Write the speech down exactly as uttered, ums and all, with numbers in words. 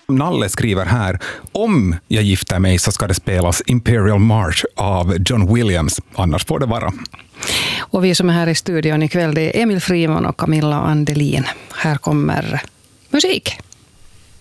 Nalle skriver här: om jag gifter mig så ska det spelas Imperial March av John Williams, annars får det vara. Och vi som är här i studion ikväll, det är Emil Frimon och Camilla Andelin. Här kommer musik.